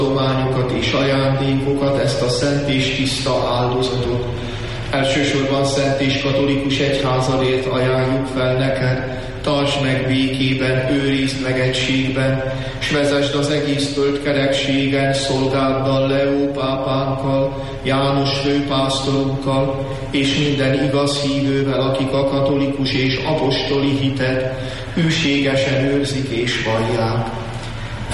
adományokat és ajándékokat, ezt a szent és tiszta áldozatot. Elsősorban szent és katolikus egyházadért ajánljuk fel neked, tartsd meg békében, őrizd meg egységben, s vezesd az egész földkerekségen szolgáddal, Leó pápánkkal, János főpásztorunkkal, és minden igaz hívővel, akik a katolikus és apostoli hitet hűségesen őrzik és vallják.